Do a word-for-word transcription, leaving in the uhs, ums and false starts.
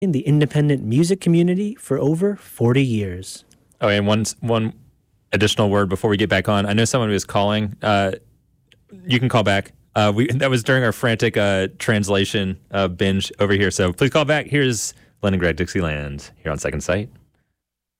in the independent music community for over forty years. Oh, and one one additional word before we get back on. I know someone was calling. Uh, you can call back. Uh, we that was during our frantic uh, translation uh, binge over here. So please call back. Here's Leningrad Dixieland here on Second Sight.